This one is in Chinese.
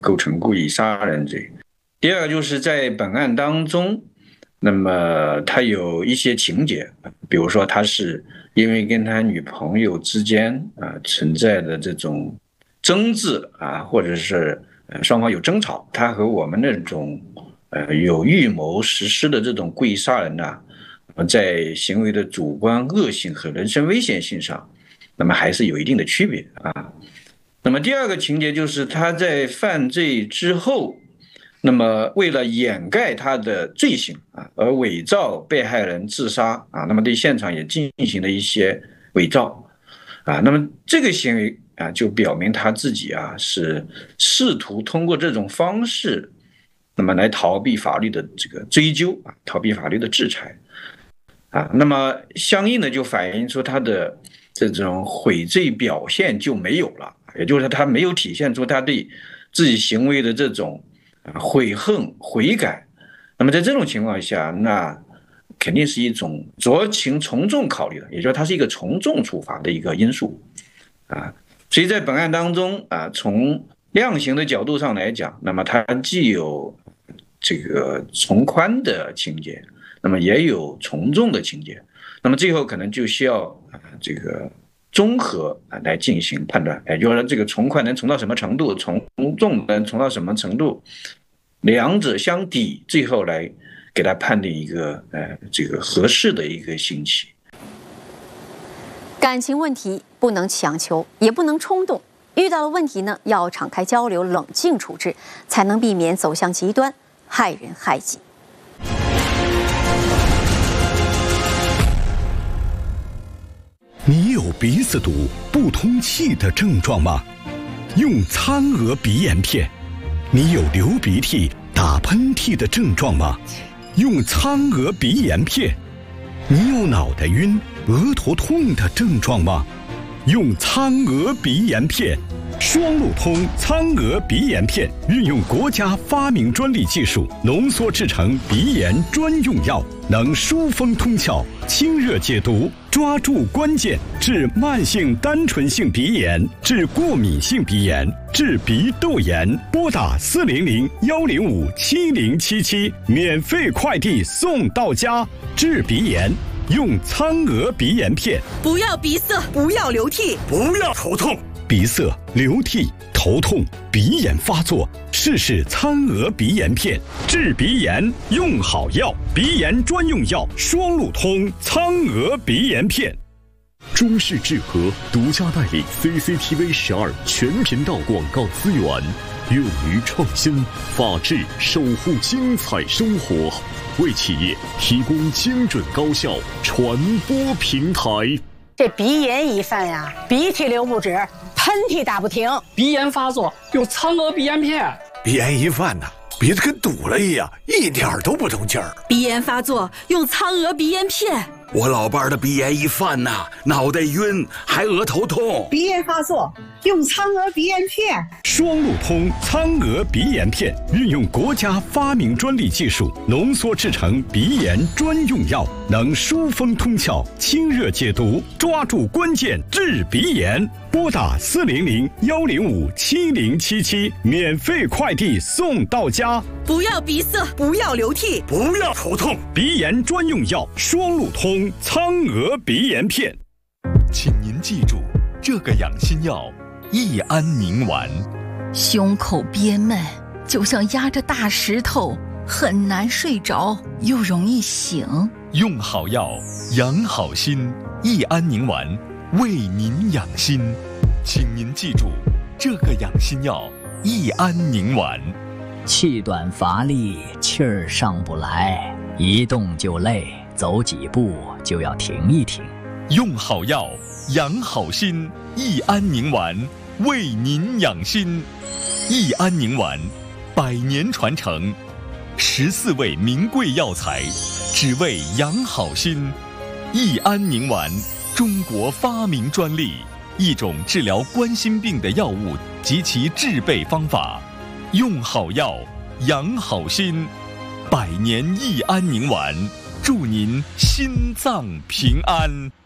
构成故意杀人罪。第二个就是在本案当中，那么他有一些情节，比如说他是因为跟他女朋友之间存在的这种争执或者是双方有争吵，他和我们那种有预谋实施的这种故意杀人在行为的主观恶性和人身危险性上，那么还是有一定的区别那么第二个情节就是他在犯罪之后，那么为了掩盖他的罪行而伪造被害人自杀那么对现场也进行了一些伪造那么这个行为就表明他自己是试图通过这种方式，那么来逃避法律的这个追究逃避法律的制裁那么相应的就反映出他的这种悔罪表现就没有了，也就是他没有体现出他对自己行为的这种悔恨悔改。那么在这种情况下，那肯定是一种酌情从重考虑的，也就是它是一个从重处罚的一个因素所以在本案当中从量刑的角度上来讲，那么它既有这个从宽的情节，那么也有从重的情节，那么最后可能就需要这个综合来进行判断，也就是说这个从宽能从到什么程度，从重能从到什么程度，两者相抵，最后来给他判定一个这个合适的一个刑期。 感情问题不能强求，也不能冲动，遇到了问题呢，要敞开交流，冷静处置，才能避免走向极端，害人害己。 你有鼻子堵、不通气的症状吗？用苍娥鼻炎片。你有流鼻涕、打喷嚏的症状吗？用苍娥鼻炎片。你有脑袋晕、额头痛的症状吗？用苍娥鼻炎片。双路通苍娥鼻炎片运用国家发明专利技术浓缩制成鼻炎专用药，能疏风通窍、清热解毒，抓住关键，治慢性单纯性鼻炎，治过敏性鼻炎，治鼻窦炎。拨打400-105-7077，免费快递送到家。治鼻炎用苍娥鼻炎片。 不要鼻塞，不要流涕， 不要头痛。鼻塞、流涕、头痛、鼻炎发作，试试苍娥鼻炎片，治鼻炎用好药，鼻炎专用药双路通苍娥鼻炎片。 中视智和独家代理 CCTV12全频道广告资源，勇于创新，法治守护精彩生活，为企业提供精准高效传播平台。 这鼻炎一犯呀，鼻涕流不止，喷嚏打不停， 鼻炎发作用苍娥鼻炎片。 鼻炎一犯呢，鼻子跟堵了一样，一点都不通气儿。 鼻炎发作用苍娥鼻炎片。 我老伴儿的鼻炎一犯呐，脑袋晕，还额头痛。 鼻炎发作用苍娥鼻炎片。 双路通苍娥鼻炎片运用国家发明专利技术浓缩制成鼻炎专用药，能疏风通窍、清热解毒，抓住关键，治鼻炎。拨打400-105-7077，免费快递送到家。 不要鼻塞，不要流涕， 不要头痛，鼻炎专用药双路通苍娥鼻炎片。 请您记住，这个养心药益安宁丸。 胸口憋闷，就像压着大石头，很难睡着，又容易醒。 用好药，养好心，益安宁丸为您养心。请您记住，这个养心药益安宁丸。 气短乏力，气儿上不来，一动就累，走几步就要停一停。 用好药，养好心，益安宁丸为您养心。益安宁丸100年传承，14味名贵药材，只为养好心。益安宁丸，中国发明专利，一种治疗冠心病的药物及其制备方法。用好药，养好心，100年益安宁丸，祝您心脏平安。